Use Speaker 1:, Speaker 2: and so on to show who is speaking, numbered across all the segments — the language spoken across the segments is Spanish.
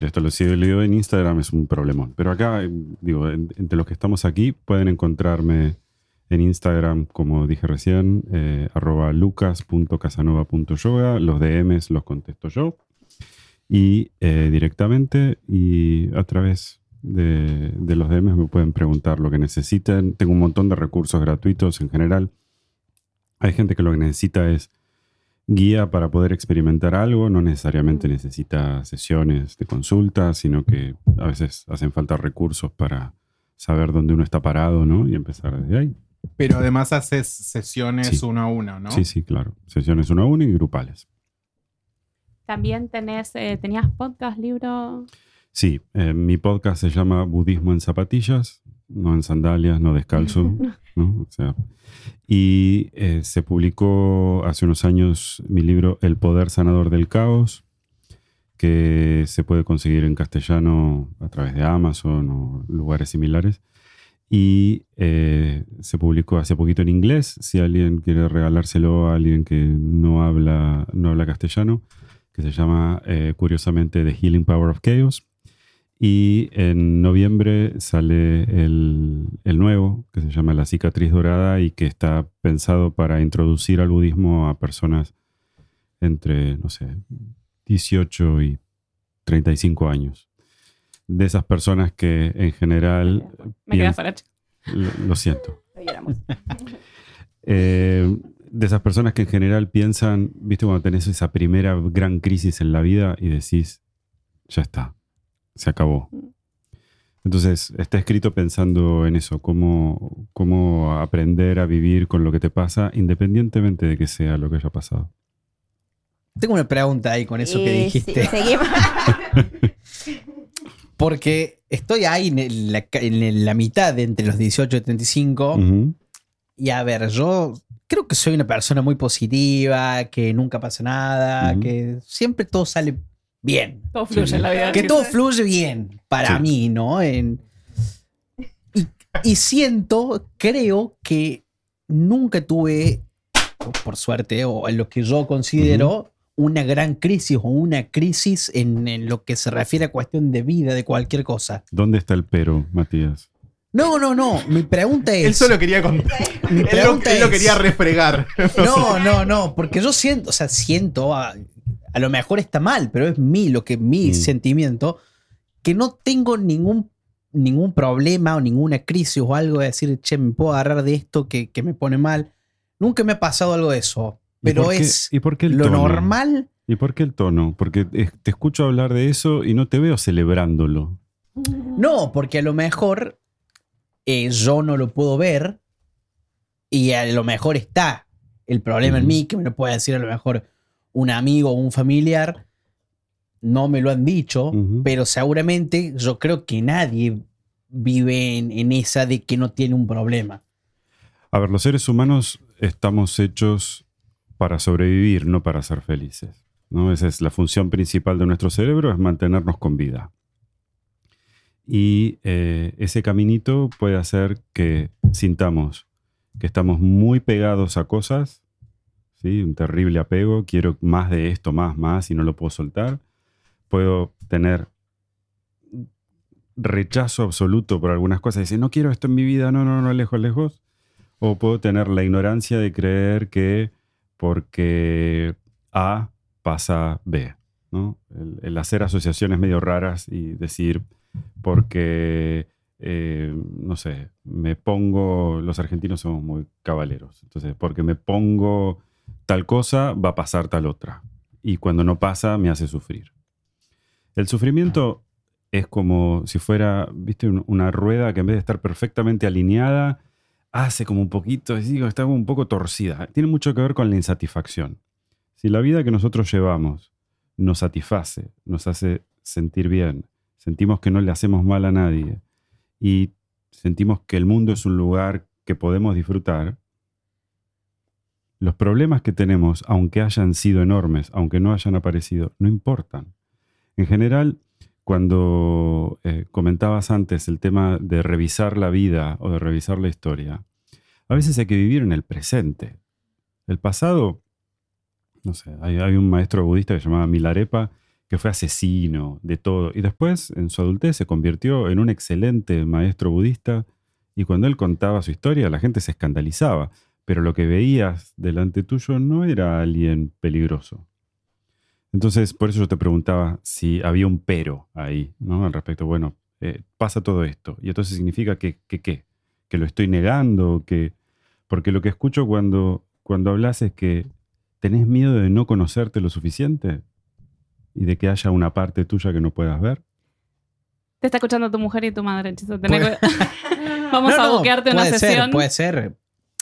Speaker 1: Esto lo sigo leo en Instagram, es un problemón. Pero acá, digo, entre los que estamos aquí, pueden encontrarme en Instagram, como dije recién, @lucas.casanova.yoga. Los DMs los contesto yo. Y directamente y a través de los DMs me pueden preguntar lo que necesiten. Tengo un montón de recursos gratuitos en general. Hay gente que lo que necesita es guía para poder experimentar algo, no necesariamente necesita sesiones de consulta, sino que a veces hacen falta recursos para saber dónde uno está parado, ¿no? Y empezar desde ahí.
Speaker 2: Pero además haces sesiones
Speaker 1: Sí.
Speaker 2: 1 a 1, ¿no?
Speaker 1: Sí, claro. Sesiones 1 a 1 y grupales.
Speaker 3: También tenías podcast, libro.
Speaker 1: Sí, mi podcast se llama Budismo en zapatillas, no en sandalias, no descalzo, ¿no? O sea, y se publicó hace unos años mi libro El poder sanador del caos, que se puede conseguir en castellano a través de Amazon o lugares similares. Y se publicó hace poquito en inglés, si alguien quiere regalárselo a alguien que no habla castellano, que se llama, curiosamente, The Healing Power of Chaos. Y en noviembre sale el nuevo, que se llama La cicatriz dorada y que está pensado para introducir al budismo a personas entre, no sé, 18 y 35 años. De esas personas que en general...
Speaker 3: Me queda fuera.
Speaker 1: Lo siento.
Speaker 4: Lo viéramos.
Speaker 1: De esas personas que en general piensan, viste, cuando tenés esa primera gran crisis en la vida y decís, ya está, se acabó. Entonces está escrito pensando en eso, cómo aprender a vivir con lo que te pasa independientemente de que sea lo que haya pasado.
Speaker 5: Tengo una pregunta ahí con eso que dijiste.
Speaker 4: Sí, seguimos.
Speaker 5: Porque estoy ahí en la mitad de entre los 18 y 35.
Speaker 1: Uh-huh.
Speaker 5: Y a ver, yo creo que soy una persona muy positiva, que nunca pasa nada, que siempre todo sale bien.
Speaker 3: Todo fluye en la vida.
Speaker 5: Que todo fluye bien para mí, ¿no? Y creo que nunca tuve, por suerte, o en lo que yo considero una gran crisis o una crisis en lo que se refiere a cuestión de vida, de cualquier cosa.
Speaker 1: ¿Dónde está el pero, Matías?
Speaker 5: No. Mi pregunta es...
Speaker 2: Él solo quería contar.
Speaker 5: Mi pregunta
Speaker 2: Él lo quería refregar.
Speaker 5: No, porque yo siento, a lo mejor está mal, pero es mi sentimiento, que no tengo ningún problema o ninguna crisis o algo de decir, che, me puedo agarrar de esto que me pone mal. Nunca me ha pasado algo de eso, pero
Speaker 1: ¿Y por qué el
Speaker 5: lo
Speaker 1: tono?
Speaker 5: normal.
Speaker 1: ¿Y por qué el tono? Porque te escucho hablar de eso y no te veo celebrándolo.
Speaker 5: No, porque a lo mejor yo no lo puedo ver y a lo mejor está el problema en mí, que me lo puede decir a lo mejor un amigo o un familiar. No me lo han dicho, pero seguramente yo creo que nadie vive en esa de que no tiene un problema.
Speaker 1: A ver, los seres humanos estamos hechos para sobrevivir, no para ser felices, ¿no? Esa es la función principal de nuestro cerebro, es mantenernos con vida. Y ese caminito puede hacer que sintamos que estamos muy pegados a cosas, ¿sí? Un terrible apego, quiero más de esto, más, y no lo puedo soltar. Puedo tener rechazo absoluto por algunas cosas, decir, no quiero esto en mi vida, no, lejos. O puedo tener la ignorancia de creer que porque A pasa B, ¿no? El hacer asociaciones medio raras y decir, porque, no sé, los argentinos somos muy caballeros, entonces porque me pongo tal cosa, va a pasar tal otra. Y cuando no pasa, me hace sufrir. El sufrimiento es como si fuera, ¿viste? Una rueda que en vez de estar perfectamente alineada, hace como un poquito, está como un poco torcida. Tiene mucho que ver con la insatisfacción. Si la vida que nosotros llevamos nos satisface, nos hace sentir bien, sentimos que no le hacemos mal a nadie y sentimos que el mundo es un lugar que podemos disfrutar, los problemas que tenemos, aunque hayan sido enormes, aunque no hayan aparecido, no importan. En general, cuando comentabas antes el tema de revisar la vida o de revisar la historia, a veces hay que vivir en el presente. El pasado, no sé, hay un maestro budista que se llamaba Milarepa que fue asesino, de todo. Y después, en su adultez, se convirtió en un excelente maestro budista. Y cuando él contaba su historia, la gente se escandalizaba. Pero lo que veías delante tuyo no era alguien peligroso. Entonces, por eso yo te preguntaba si había un pero ahí, ¿no? Al respecto, bueno, pasa todo esto. Y entonces significa que lo estoy negando, porque lo que escucho cuando hablas es que tenés miedo de no conocerte lo suficiente y de que haya una parte tuya que no puedas ver.
Speaker 3: Te está escuchando tu mujer y tu madre, Chizo. Vamos a buquearte una sesión.
Speaker 5: Puede ser.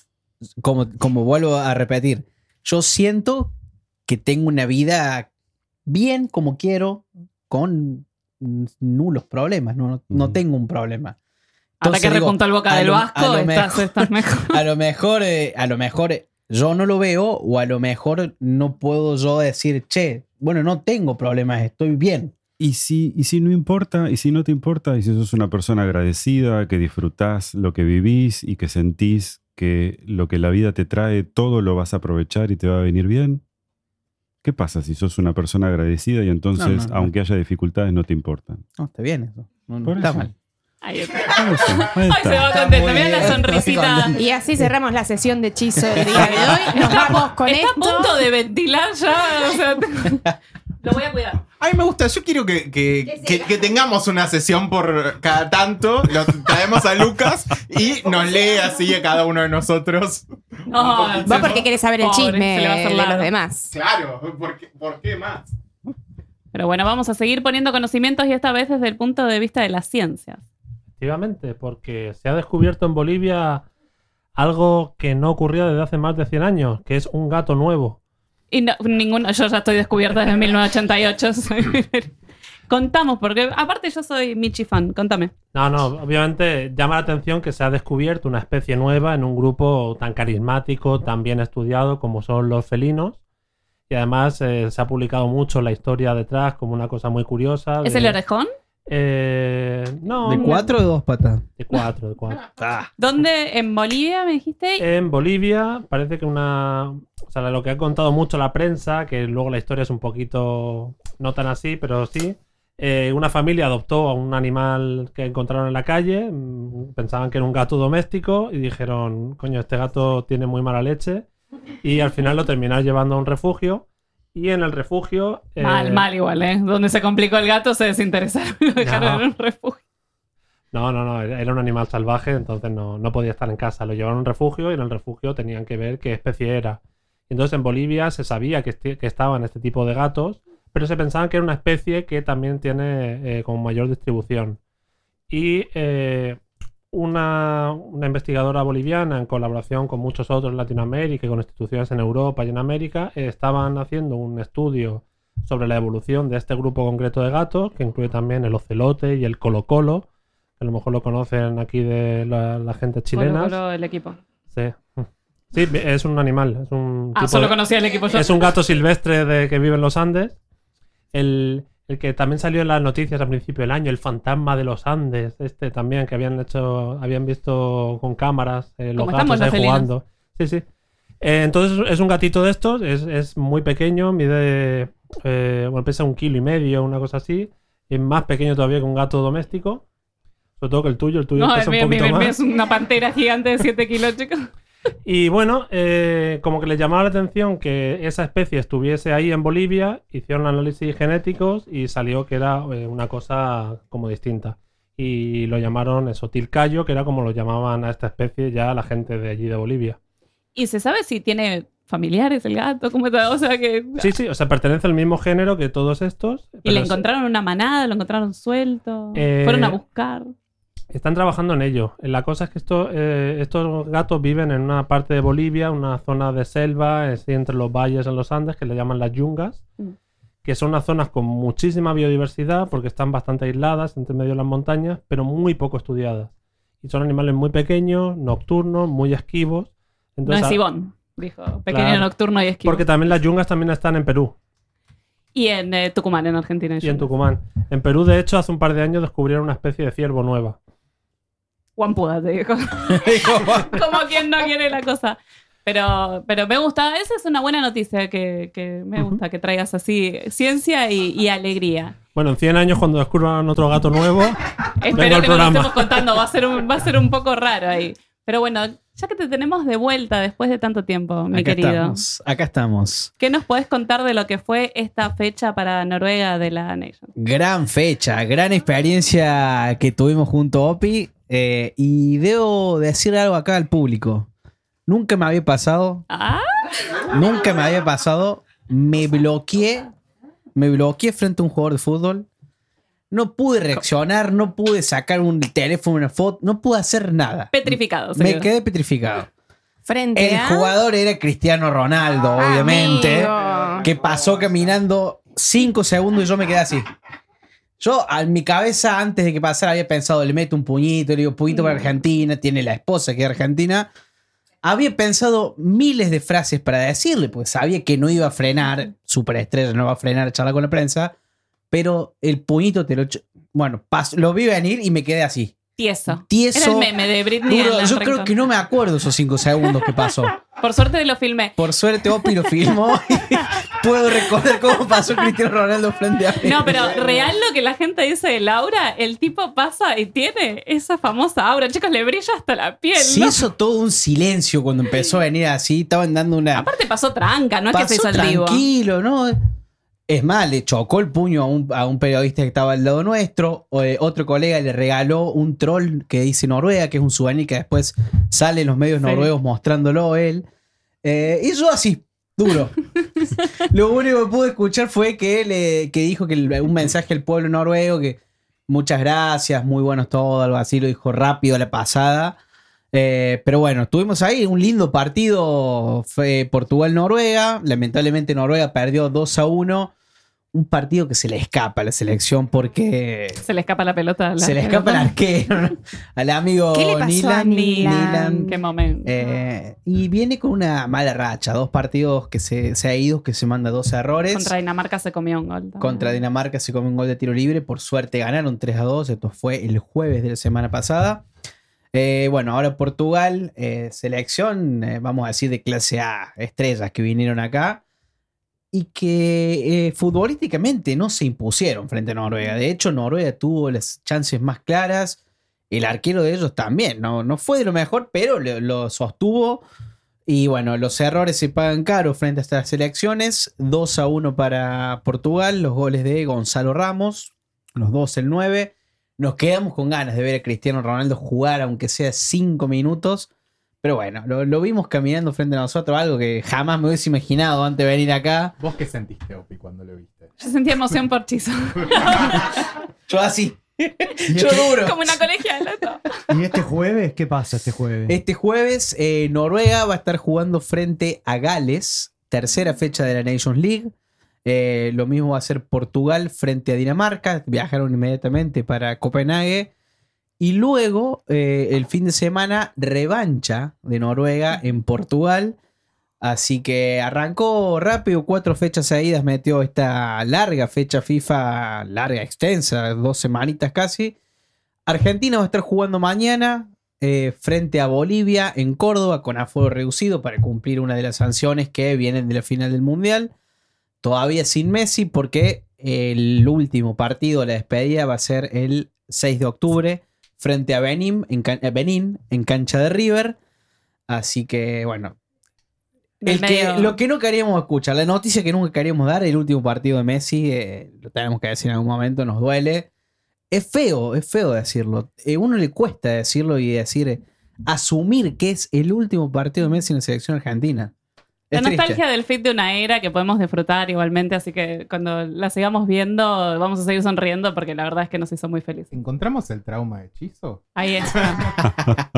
Speaker 5: Como vuelvo a repetir, yo siento que tengo una vida bien como quiero, con nulos problemas. No tengo un problema.
Speaker 3: Ahora que repuntó el boca del Vasco, estás mejor.
Speaker 5: A lo mejor yo no lo veo, o a lo mejor no puedo yo decir, che, bueno, no tengo problemas, estoy bien.
Speaker 1: Y si no importa, y si no te importa, y si sos una persona agradecida, que disfrutás lo que vivís y que sentís que lo que la vida te trae, todo lo vas a aprovechar y te va a venir bien, ¿qué pasa si sos una persona agradecida y entonces, aunque haya dificultades, no te importan?
Speaker 5: No, está bien eso. No
Speaker 1: Por
Speaker 5: está
Speaker 1: eso.
Speaker 5: mal.
Speaker 3: Ahí está.
Speaker 1: Ahí está.
Speaker 3: Ay, se va contento. Mira la
Speaker 5: bien.
Speaker 3: sonrisita.
Speaker 4: Y así cerramos la sesión de hechizo del día de hoy. Nos vamos con
Speaker 3: Está
Speaker 4: esto.
Speaker 3: a punto de ventilar ya. O sea, lo voy a cuidar.
Speaker 2: A mí me gusta, yo quiero que tengamos una sesión por cada tanto, lo traemos a Lucas y nos lee así a cada uno de nosotros.
Speaker 3: No,
Speaker 4: Vos porque querés saber el
Speaker 3: Pobre,
Speaker 4: chisme
Speaker 3: se le va a hacer
Speaker 4: de
Speaker 3: largo.
Speaker 4: los demás.
Speaker 2: Claro, ¿por qué más?
Speaker 3: Pero bueno, vamos a seguir poniendo conocimientos y esta vez desde el punto de vista de las ciencias.
Speaker 6: Efectivamente, porque se ha descubierto en Bolivia algo que no ocurría desde hace más de 100 años, que es un gato nuevo.
Speaker 3: Y no, ninguno, yo ya estoy descubierta desde 1988. Contamos, porque aparte yo soy Michi fan, contame.
Speaker 6: No, obviamente llama la atención que se ha descubierto una especie nueva en un grupo tan carismático, tan bien estudiado como son los felinos. Y además se ha publicado mucho la historia detrás como una cosa muy curiosa.
Speaker 3: ¿Es el orejón?
Speaker 6: No.
Speaker 5: ¿De 4 o de 2 patas?
Speaker 6: De 4.
Speaker 3: ¿Dónde? ¿En Bolivia me dijiste?
Speaker 6: En Bolivia parece que o sea, lo que ha contado mucho la prensa, que luego la historia es un poquito no tan así, pero sí. Una familia adoptó a un animal que encontraron en la calle, pensaban que era un gato doméstico y dijeron, coño, este gato tiene muy mala leche, y al final lo terminaron llevando a un refugio. Y en el refugio...
Speaker 3: Mal igual, ¿eh? Donde se complicó el gato se desinteresaron y lo dejaron en un refugio.
Speaker 6: No, era un animal salvaje, entonces no podía estar en casa. Lo llevaron a un refugio y en el refugio tenían que ver qué especie era. Entonces en Bolivia se sabía que estaban este tipo de gatos, pero se pensaban que era una especie que también tiene como mayor distribución. Y una investigadora boliviana, en colaboración con muchos otros en Latinoamérica y con instituciones en Europa y en América, estaban haciendo un estudio sobre la evolución de este grupo concreto de gatos, que incluye también el ocelote y el colo-colo, que a lo mejor lo conocen aquí de la gente chilena.
Speaker 3: Colo, el equipo.
Speaker 6: Sí. Sí, es un animal. Es un
Speaker 3: solo conocía el equipo yo.
Speaker 6: Es un gato silvestre que vive en los Andes. El que también salió en las noticias al principio del año, el fantasma de los Andes, también, que habían visto con cámaras los gatos ahí jugando. Sí. Entonces es un gatito de estos, es muy pequeño, mide, pesa 1,5 kilos, una cosa así. Es más pequeño todavía que un gato doméstico. Sobre todo que el tuyo
Speaker 3: No,
Speaker 6: pesa un poquito más.
Speaker 3: es una pantera gigante de 7 kilos, chicos.
Speaker 6: Y bueno, como que les llamaba la atención que esa especie estuviese ahí en Bolivia, hicieron análisis genéticos y salió que era una cosa como distinta. Y lo llamaron tilcayo, que era como lo llamaban a esta especie ya la gente de allí de Bolivia.
Speaker 3: ¿Y se sabe si tiene familiares el gato? ¿Cómo está? O sea que...
Speaker 6: Sí, o sea, pertenece al mismo género que todos estos.
Speaker 3: ¿Y le encontraron una manada? ¿Lo encontraron suelto? ¿Fueron a buscar?
Speaker 6: Están trabajando en ello. La cosa es que estos gatos viven en una parte de Bolivia, una zona de selva, entre los valles en los Andes, que le llaman las yungas, que son unas zonas con muchísima biodiversidad porque están bastante aisladas entre medio de las montañas, pero muy poco estudiadas. Y son animales muy pequeños, nocturnos, muy esquivos. Entonces,
Speaker 3: no es Ivón, dijo. Pequeño,
Speaker 6: claro,
Speaker 3: nocturno y esquivo.
Speaker 6: Porque también las yungas también están en Perú.
Speaker 3: Y en Tucumán, en Argentina.
Speaker 6: Y en Tucumán. En Perú, de hecho, hace un par de años descubrieron una especie de ciervo nueva.
Speaker 3: Guampuda, te dijo. Como quien no quiere la cosa. Pero me gusta, esa es una buena noticia que me gusta que traigas así, ciencia y alegría.
Speaker 6: Bueno, en 100 años cuando descubran otro gato nuevo, vengo
Speaker 3: Espero
Speaker 6: al
Speaker 3: que no lo
Speaker 6: programa.
Speaker 3: estemos contando, va a ser un poco raro ahí. Pero bueno, ya que te tenemos de vuelta después de tanto tiempo, mi querido.
Speaker 5: Acá estamos.
Speaker 3: ¿Qué nos podés contar de lo que fue esta fecha para Noruega de la Nation?
Speaker 5: Gran fecha, gran experiencia que tuvimos junto a Opi. Y debo decir algo acá al público. Nunca me había pasado.
Speaker 3: Ah,
Speaker 5: Me bloqueé frente a un jugador de fútbol. No pude reaccionar, no pude sacar un teléfono, una foto, no pude hacer nada.
Speaker 3: petrificado.
Speaker 5: Me
Speaker 3: señor.
Speaker 5: quedé petrificado.
Speaker 4: Frente
Speaker 5: El
Speaker 4: a...
Speaker 5: jugador era Cristiano Ronaldo, obviamente.
Speaker 4: Amigo.
Speaker 5: Que pasó caminando 5 segundos y yo me quedé así. Yo, en mi cabeza, antes de que pasara, había pensado, le meto un puñito, le digo, puñito para Argentina, tiene la esposa que es argentina. Había pensado miles de frases para decirle, porque sabía que no iba a frenar, superestrella no va a frenar a charlar con la prensa, pero el puñito bueno, lo vi venir y me quedé así.
Speaker 3: Tieso.
Speaker 5: Tieso.
Speaker 3: Era el meme de Britney.
Speaker 5: Duro.
Speaker 3: en la
Speaker 5: Yo creo
Speaker 3: Recon.
Speaker 5: que no me acuerdo esos 5 segundos que pasó.
Speaker 3: Por suerte lo filmé.
Speaker 5: Por suerte, Opi lo filmó y puedo recordar cómo pasó Cristiano Ronaldo frente a mí.
Speaker 3: No, pero real lo que la gente dice de Laura, el tipo pasa y tiene esa famosa aura. Chicos, le brilla hasta la piel.
Speaker 5: Se
Speaker 3: ¿no?
Speaker 5: hizo todo un silencio cuando empezó a venir así. Estaban dando una.
Speaker 3: Aparte pasó tranca, no es que se hizo
Speaker 5: Pasó
Speaker 3: el vivo.
Speaker 5: tranquilo, ¿no? Es más, le chocó el puño a un periodista que estaba al lado nuestro. Otro colega le regaló un troll que dice Noruega, que es un souvenir que después sale en los medios
Speaker 3: Sí.
Speaker 5: noruegos mostrándolo él. Y yo así, duro. Lo único que pude escuchar fue que dijo un mensaje al pueblo noruego que muchas gracias, muy buenos todos, algo así, lo dijo rápido a la pasada. Pero bueno, estuvimos ahí, un lindo partido, fue Portugal-Noruega. Lamentablemente Noruega perdió 2-1. Un partido que se le escapa a la selección porque
Speaker 3: Se le escapa la pelota.
Speaker 5: se le escapa el arquero, ¿no? Al amigo
Speaker 4: ¿Qué le pasó a Nilan?
Speaker 3: Qué momento.
Speaker 5: Y viene con una mala racha. 2 partidos que se ha ido, que se manda 2 errores.
Speaker 3: Contra Dinamarca se comió un gol. también.
Speaker 5: Contra Dinamarca se come un gol de tiro libre. Por suerte ganaron 3-2. Esto fue el jueves de la semana pasada. Bueno, ahora Portugal, selección, vamos a decir, de clase A, estrellas que vinieron acá y que futbolísticamente no se impusieron frente a Noruega. De hecho, Noruega tuvo las chances más claras. El arquero de ellos también. No fue de lo mejor, pero lo sostuvo. Y bueno, los errores se pagan caro frente a estas selecciones. 2-1 para Portugal, los goles de Gonzalo Ramos, los 2 el 9. Nos quedamos con ganas de ver a Cristiano Ronaldo jugar, aunque sea 5 minutos. Pero bueno, lo vimos caminando frente a nosotros, algo que jamás me hubiese imaginado antes de venir acá.
Speaker 2: ¿Vos qué sentiste, Opi, cuando lo viste?
Speaker 3: Yo sentía emoción por Chizo.
Speaker 5: Yo así. Yo duro.
Speaker 3: Como una colegiala. ¿no?
Speaker 7: ¿Y este jueves? ¿Qué pasa este jueves?
Speaker 5: Este jueves, Noruega va a estar jugando frente a Gales, tercera fecha de la Nations League. Lo mismo va a ser Portugal frente a Dinamarca. Viajaron inmediatamente para Copenhague. Y luego, el fin de semana, revancha de Noruega en Portugal. Así que arrancó rápido, 4 fechas seguidas metió esta larga fecha FIFA, larga, extensa, 2 semanitas casi. Argentina va a estar jugando mañana frente a Bolivia en Córdoba con aforo reducido para cumplir una de las sanciones que vienen de la final del Mundial. Todavía sin Messi porque el último partido, la despedida, va a ser el 6 de octubre frente a Benín en cancha de River. Así que bueno, lo que no queríamos escuchar, la noticia que nunca queríamos dar, el último partido de Messi, lo tenemos que decir en algún momento, nos duele. Es feo decirlo. A uno le cuesta decirlo y asumir que es el último partido de Messi en la selección argentina.
Speaker 3: La
Speaker 5: Es triste.
Speaker 3: nostalgia del fit de una era que podemos disfrutar igualmente, así que cuando la sigamos viendo vamos a seguir sonriendo porque la verdad es que nos hizo muy felices.
Speaker 2: ¿Encontramos el trauma de Chizo?
Speaker 3: Ahí está.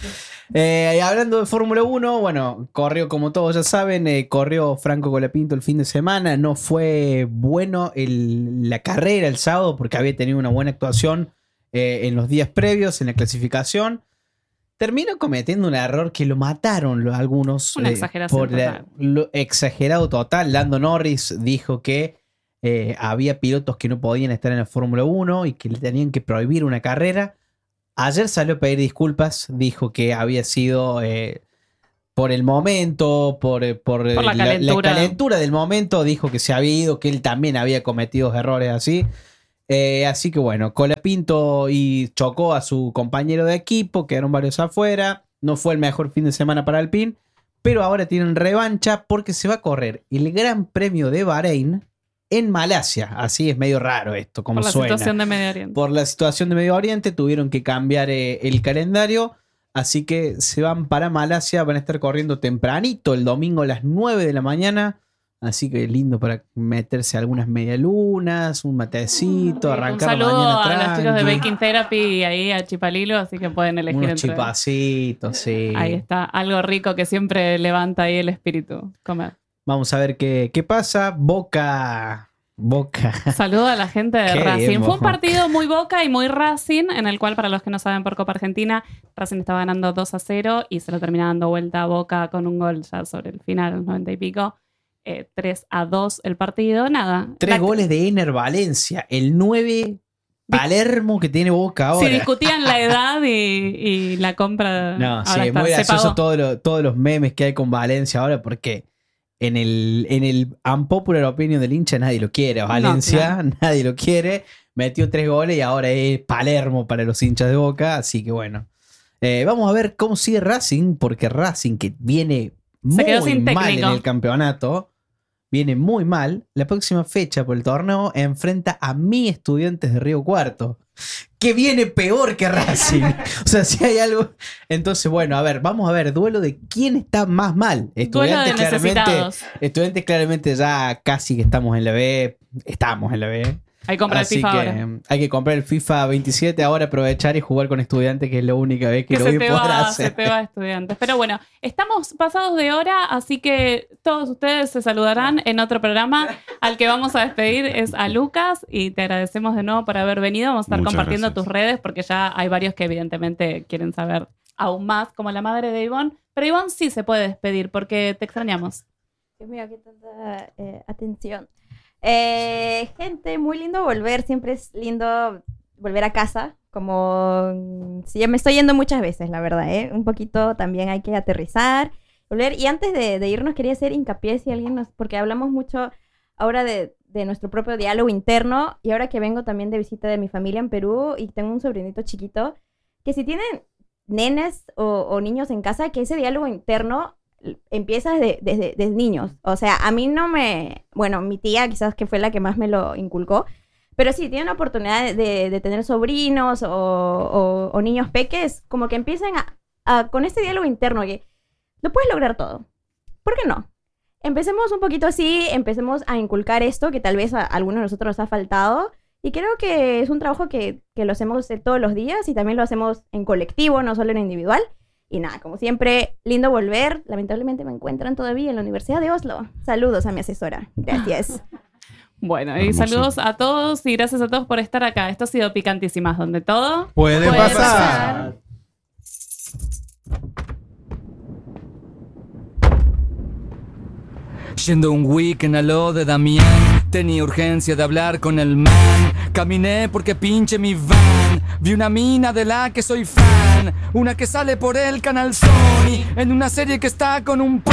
Speaker 5: Y hablando de Fórmula 1, bueno, corrió como todos ya saben, corrió Franco Colapinto el fin de semana. No fue bueno la carrera el sábado porque había tenido una buena actuación en los días previos en la clasificación. Terminó cometiendo un error que lo mataron algunos.
Speaker 3: Una exageración
Speaker 5: por
Speaker 3: total.
Speaker 5: lo exagerado total. Lando Norris dijo que había pilotos que no podían estar en la Fórmula 1 y que le tenían que prohibir una carrera. Ayer salió a pedir disculpas, dijo que había sido por el momento, por
Speaker 3: la calentura
Speaker 5: del momento, dijo que se había ido, que él también había cometido errores así. Así que bueno, Colapinto y chocó a su compañero de equipo, quedaron varios afuera. No fue el mejor fin de semana para Alpine, pero ahora tienen revancha porque se va a correr el Gran Premio de Bahrein en Malasia. Así es medio raro esto, como suena.
Speaker 3: Por la situación de Medio Oriente.
Speaker 5: Por la situación de Medio Oriente tuvieron que cambiar el calendario. Así que se van para Malasia, van a estar corriendo tempranito el domingo a las 9 de la mañana. Así que lindo para meterse algunas medialunas, un matecito, arrancar
Speaker 3: un saludo
Speaker 5: mañana
Speaker 3: a los chicos de
Speaker 5: tranqui.
Speaker 3: Baking Therapy y ahí a Chipalilo, así que pueden elegir
Speaker 5: Unos
Speaker 3: entre...
Speaker 5: chipacitos, sí.
Speaker 3: Ahí está, algo rico que siempre levanta ahí el espíritu, comer.
Speaker 5: Vamos a ver qué pasa. Boca.
Speaker 3: Saludo a la gente de
Speaker 5: Qué
Speaker 3: Racing.
Speaker 5: bien,
Speaker 3: Fue un
Speaker 5: Boca.
Speaker 3: partido muy Boca y muy Racing, en el cual, para los que no saben, por Copa Argentina, Racing estaba ganando 2-0 y se lo termina dando vuelta a Boca con un gol ya sobre el final, los 90 y pico. 3-2 el partido, nada.
Speaker 5: 3 goles de Ener Valencia, el 9 Palermo que tiene Boca ahora.
Speaker 3: Sí, discutían la edad y la compra.
Speaker 5: No,
Speaker 3: ahora
Speaker 5: sí, es
Speaker 3: está,
Speaker 5: muy
Speaker 3: se
Speaker 5: gracioso
Speaker 3: pagó.
Speaker 5: todos los memes que hay con Valencia ahora, porque en el unpopular opinion del hincha nadie lo quiere. Valencia,
Speaker 3: claro.
Speaker 5: nadie lo quiere. Metió 3 goles y ahora es Palermo para los hinchas de Boca. Así que bueno. Vamos a ver cómo sigue Racing, porque Racing, que viene
Speaker 3: Se quedó
Speaker 5: muy
Speaker 3: sin
Speaker 5: mal
Speaker 3: técnico.
Speaker 5: en el campeonato, viene muy mal. La próxima fecha por el torneo enfrenta a mi Estudiantes de Río Cuarto, que viene peor que Racing. O sea, si hay algo. Entonces, bueno, a ver, vamos a ver, duelo de quién está más mal.
Speaker 3: Duelo de necesitados.
Speaker 5: Estudiantes claramente ya casi que estamos en la B. Estamos en la B.
Speaker 3: Hay que comprar el
Speaker 5: Así
Speaker 3: FIFA
Speaker 5: que
Speaker 3: ahora.
Speaker 5: hay que comprar el FIFA 27 ahora, aprovechar y jugar con Estudiantes, que es la única vez que
Speaker 3: Que
Speaker 5: lo
Speaker 3: se
Speaker 5: voy a
Speaker 3: te,
Speaker 5: poder
Speaker 3: va,
Speaker 5: hacer.
Speaker 3: se te va, Estudiantes. Pero bueno, estamos pasados de hora, así que todos ustedes se saludarán en otro programa. Al que vamos a despedir es a Lucas y te agradecemos de nuevo por haber venido. Vamos a estar
Speaker 1: Muchas
Speaker 3: compartiendo
Speaker 1: gracias.
Speaker 3: tus redes porque ya hay varios que evidentemente quieren saber aún más, como la madre de Ivonne. Pero Ivonne sí se puede despedir porque te extrañamos.
Speaker 8: Dios mío, qué tanta atención. Gente, muy lindo volver. Siempre es lindo volver a casa. Como si ya me estoy yendo muchas veces, la verdad, ¿eh? Un poquito también hay que aterrizar, volver. Y antes de irnos quería hacer hincapié si alguien nos... Porque hablamos mucho ahora de nuestro propio diálogo interno, y ahora que vengo también de visita de mi familia en Perú y tengo un sobrinito chiquito, que si tienen nenes o niños en casa, que ese diálogo interno empieza desde niños. O sea, a mí no me... Bueno, mi tía quizás que fue la que más me lo inculcó, pero sí, tienen la oportunidad de tener sobrinos o niños peques, como que empiecen con este diálogo interno que lo puedes lograr todo. ¿Por qué no? Empecemos un poquito así, empecemos a inculcar esto que tal vez a algunos de nosotros nos ha faltado, y creo que es un trabajo que lo hacemos todos los días y también lo hacemos en colectivo, no solo en individual. Y nada, como siempre, lindo volver. Lamentablemente me encuentran todavía en la Universidad de Oslo. Saludos a mi asesora. Gracias.
Speaker 3: Bueno, y
Speaker 1: Hermoso.
Speaker 3: saludos a todos y gracias a todos por estar acá. Esto ha sido Picantísimas, donde todo
Speaker 2: Puede
Speaker 8: Puede
Speaker 2: pasar.
Speaker 8: pasar.
Speaker 9: Yendo un weekend a lo de Damián, tenía urgencia de hablar con el man. Caminé porque pinche mi van. Vi una mina de la que soy fan, una que sale por el canal Sony, en una serie que está con un